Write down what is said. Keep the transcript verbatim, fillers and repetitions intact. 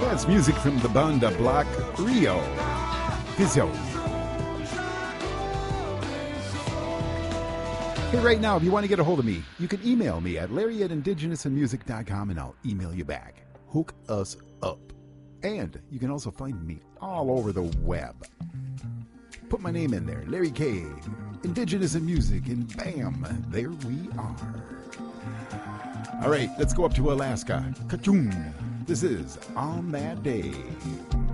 That's music from the Banda Black Rio. Physio. Hey, right now, if you want to get a hold of me, you can email me at larry at indigenous and music dot com and I'll email you back. Hook us up. And you can also find me all over the web. Put my name in there, Larry K, Indigenous and Music, and bam, there we are. All right, let's go up to Alaska. Kachung. This is On That Day.